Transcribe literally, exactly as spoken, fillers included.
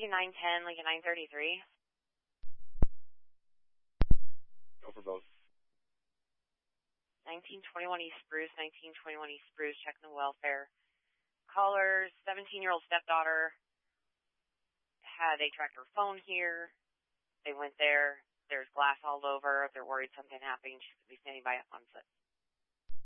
Lincoln nine ten, Lincoln nine thirty-three. Go for both. nineteen twenty-one East Spruce, nineteen twenty-one East Spruce, checking the welfare. Caller's seventeen-year-old stepdaughter had a tractor phone here. They went there. There's glass all over. They're worried something happened. She could be standing by on foot.